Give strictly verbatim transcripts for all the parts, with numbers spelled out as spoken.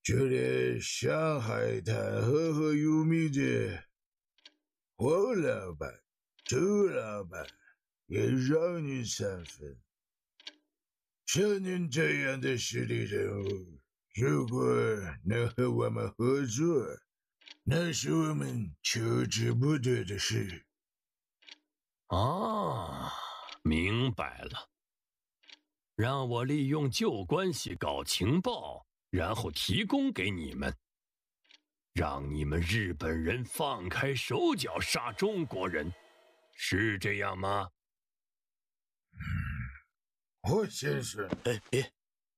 就连上海滩赫赫有名的黄老板、周老板也让你三分。像您这样的实力人物，如果能和我们合作，那是我们求之不得的事。 啊，明白了。让我利用旧关系搞情报，然后提供给你们，让你们日本人放开手脚杀中国人，是这样吗？ 霍先生， 哎，别，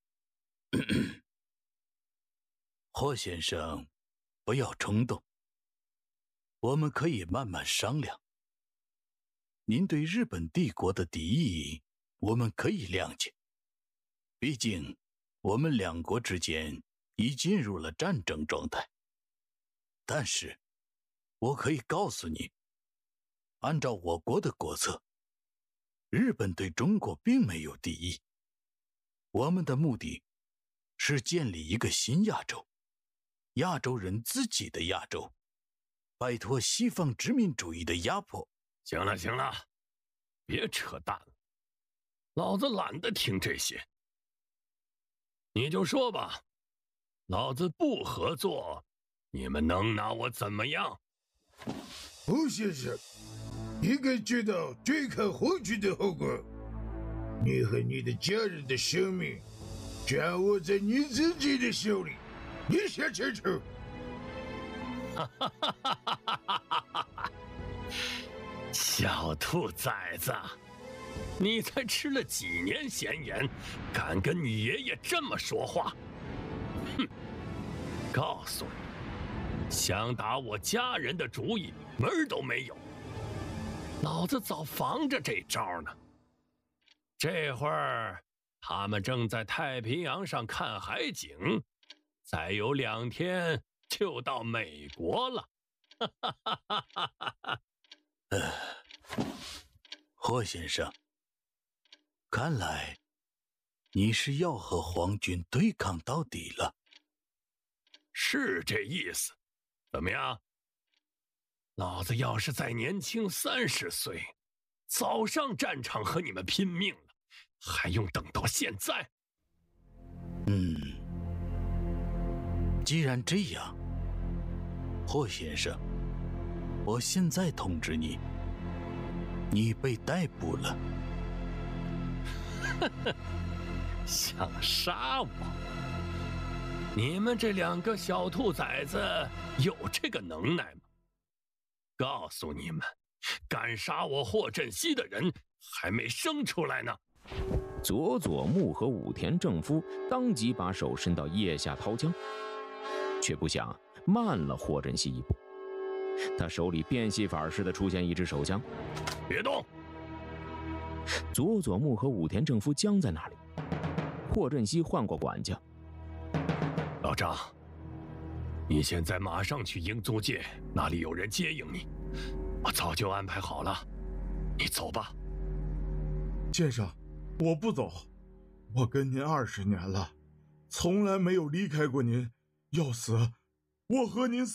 霍先生，不要冲动，我们可以慢慢商量。您对日本帝国的敌意，我们可以谅解。毕竟，我们两国之间已进入了战争状态。但是，我可以告诉你，按照我国的国策，日本对中国并没有敌意。我们的目的是建立一个新亚洲，亚洲人自己的亚洲，摆脱西方殖民主义的压迫。 行了行了，别扯淡了，老子懒得听这些。你就说吧，老子不合作，你们能拿我怎么样？ 霍先生，应该知道对抗皇军的后果。你和你的家人的生命掌握在你自己的手里，你想清楚。 哈哈哈哈哈哈！小兔崽子，你才吃了几年闲盐，敢跟你爷爷这么说话？哼！告诉你，想打我家人的主意，门儿都没有。老子早防着这招呢。这会儿他们正在太平洋上看海景，再有两天就到美国了。哈哈哈哈哈哈！ 呃，霍先生，看来你是要和皇军对抗到底了。 是这意思。怎么样？老子要是再年轻三十岁，早上战场和你们拼命了，还用等到现在？ 嗯，既然这样，霍先生，我现在通知你，你被逮捕了。 想杀我？你们这两个小兔崽子有这个能耐吗？告诉你们，敢杀我霍振西的人还没生出来呢。 佐佐木和武田正夫当即把手伸到腋下掏枪，却不想慢了霍振西一步。他手里变戏法似的出现一支手枪， 别动！ 佐佐木和武田正夫僵在那里。霍振西换过管家， 老张，你现在马上去英租界，那里有人接应你，我早就安排好了，你走吧。 先生，我不走，我跟您二十年了，从来没有离开过您，要死，我和您死。